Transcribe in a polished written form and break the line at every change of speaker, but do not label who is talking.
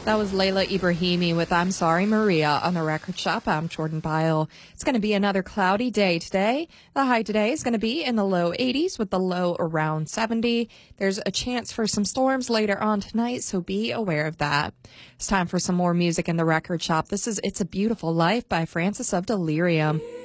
That was Layla Ibrahimi with I'm Sorry Maria on the Record Shop. I'm Jordan Byle. It's going to be another cloudy day today. The high today is going to be in the low 80s with the low around 70. There's a chance for some storms later on tonight, so be aware of that. It's time for some more music in the Record Shop. This is It's a Beautiful Life by Francis of Delirium.